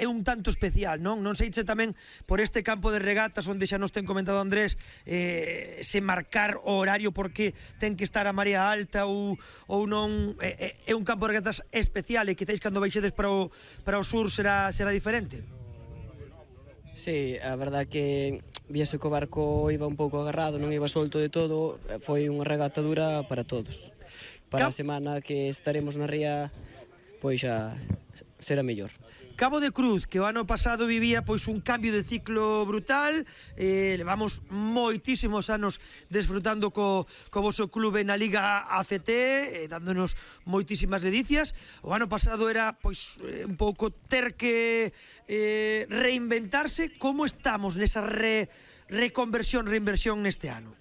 é un tanto especial, non? Non sei se tamén por este campo de regatas onde xa nos ten comentado Andrés, se marcar o horario porque ten que estar a marea alta ou non, é un campo de regatas especial e quizáis cando baixedes para o sur será diferente. Sí, a verdad que viese que o barco iba un pouco agarrado, non iba solto de todo, foi unha regata dura para todos. Para a semana que estaremos na ría, pois xa será mellor. Cabo de Cruz, que o ano pasado vivía pois un cambio de ciclo brutal, levamos moitísimos anos desfrutando co voso clube na Liga ACT, dándonos moitísimas delicias. O ano pasado era pois un pouco ter que reinventarse. Como estamos nesa reinversión neste ano?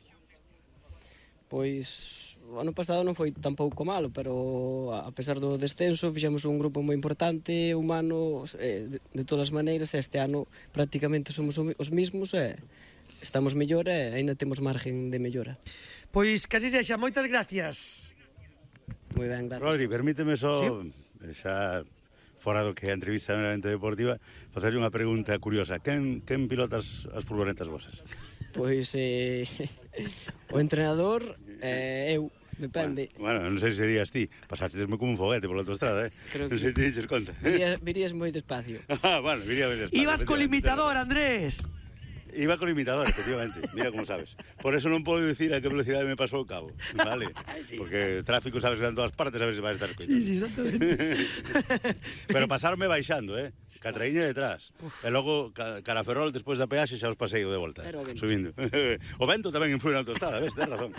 Pois o ano pasado non foi tampouco malo, pero a pesar do descenso fixemos un grupo moi importante, humano, de todas as maneiras. Este ano prácticamente somos os mismos, estamos mellor e aínda temos margen de mellora. Pois casi xa, moitas gracias. Moi ben, gracias. Rodri, permíteme só, xa fora do que é a entrevista meramente deportiva, facerlle unha pregunta curiosa. Quen pilota as furgonetas vosas? Pois o entrenador, eu. Depende. Bueno, non sei se serías ti. Pasástesme como un foguete por la autostrada, Non sei se te dices conta. Virías moi despacio. Bueno, viría moi despacio. Ibas co limitador, Andrés. Iba con limitador, efectivamente. Mira como sabes. Por eso non podo dicir a que velocidade me pasou o cabo, vale? Porque tráfico sabes que en todas partes, sabes se vai estar coitando. Sí, exactamente. Pero pasarme baixando, Catraíña detrás. E logo Caraferrol despois da peaxe xa os pasei de volta, subindo. O vento tamén influe na autostrada, ves, tens razón.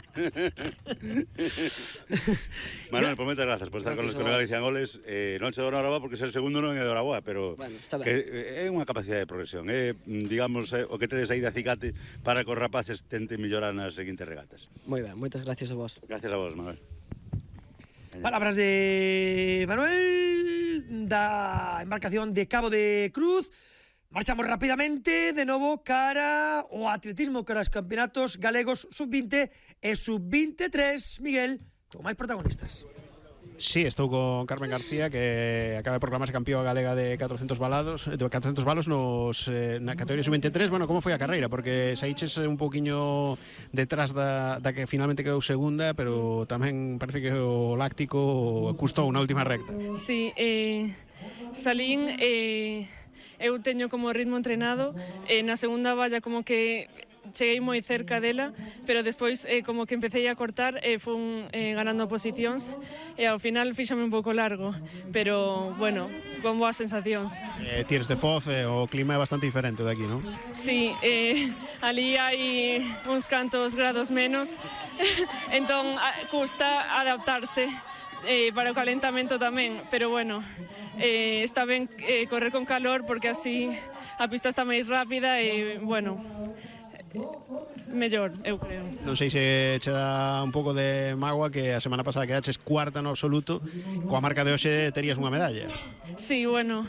Manuel, pues moitas grazas por estar con los colegas Galician-Goles. Non che dou enhoraboa porque ser segundo non é de enhoraboa, pero é unha capacidade de progresión. É, digamos, o que tedes aí de acicate para que os rapaces tenten mellorar nas seguintes regatas. Moi ben, moitas gracias a vos. Gracias a vos, Manuel. Palabras de Manuel da embarcación de Cabo de Cruz. Marchamos rapidamente de novo cara o atletismo, cara aos campeonatos galegos sub-20 e sub-23, Miguel, con máis protagonistas. Sí, estou con Carmen García, que acaba de proclamarse campeón galega de 400 balos na categoría sub-23. Bueno, como foi a carreira? Porque saíches un pouquiño detrás da que finalmente quedou segunda, pero tamén parece que o láctico custou na última recta. Sí, salín, eu teño como ritmo entrenado, na segunda valla como que cheguei moi cerca dela, pero despois como que empecé a cortar e fun ganando posicións e ao final fíxame un pouco largo, pero bueno, con boas sensacións. Tires de Foz, o clima é bastante diferente de aquí, non? Sí, ali hai uns cantos grados menos, entón custa adaptarse para o calentamento tamén, pero bueno, está ben correr con calor porque así a pista está máis rápida e bueno, mellor, eu creo. Non sei se che dá un pouco de mágoa que a semana pasada quedaches cuarta no absoluto, coa marca de hoxe terías unha medalla. Sí, bueno,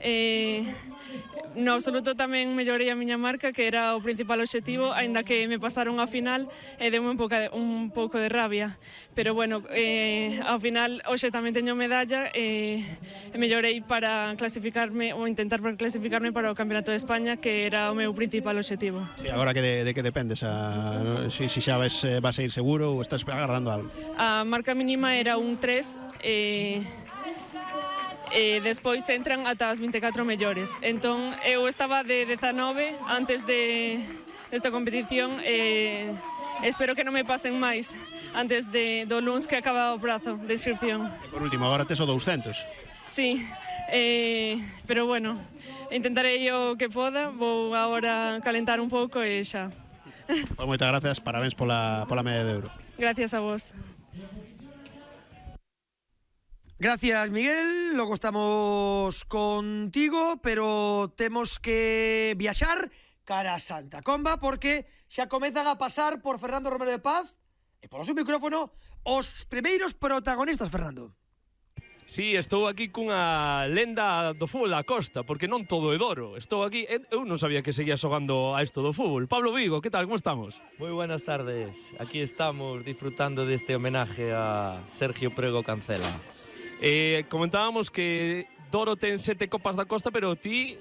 no absoluto tamén mellorei a miña marca, que era o principal obxectivo, aínda que me pasaron a final e deu un pouco de rabia, pero bueno, ao final hoxe tamén teño medalla e mellorei para clasificarme ou intentar clasificarme para o Campeonato de España, que era o meu principal obxectivo. Sí, agora de que dependes? Si xa vas a ir seguro ou estás agardando algo? A marca mínima era un 3 despois entran ata as 24 mellores. Entón, eu estaba de 19 antes desta competición e espero que non me pasen máis antes do luns que acaba o prazo de inscripción. Por último, agora tes o 200. Sí, pero bueno, intentarei o que poda, vou agora calentar un pouco e xa. Pues moitas gracias, parabéns pola medalla de ouro. Gracias a vos. Gracias, Miguel, logo estamos contigo, pero temos que viaxar cara a Santa Comba porque xa comezan a pasar por Fernando Romero de Paz e polo seu micrófono os primeiros protagonistas, Fernando. Sí, estou aquí cunha lenda do fútbol da costa, porque non todo é Doro. Estou aquí, eu non sabía que seguía xogando a isto do fútbol. Pablo Vigo, que tal, como estamos? Moi buenas tardes. Aquí estamos disfrutando deste homenaje a Sergio Prego Cancela. Comentábamos que Doro ten 7 copas da costa, pero ti